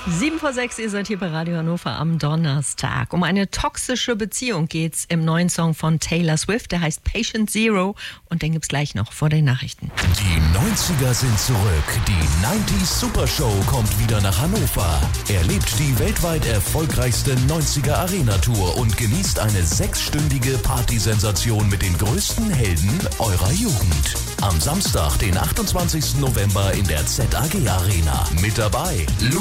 7 vor 6, ihr seid hier bei Radio Hannover am Donnerstag. Um eine toxische Beziehung geht's im neuen Song von Taylor Swift. Der heißt Patient Zero und den gibt's gleich noch vor den Nachrichten. Die 90er sind zurück. Die 90s Super Show kommt wieder nach Hannover. Erlebt die weltweit erfolgreichste 90er Arena-Tour und genießt eine 6-stündige Partysensation mit den größten Helden eurer Jugend. Am Samstag, den 28. November in der ZAG Arena. Mit dabei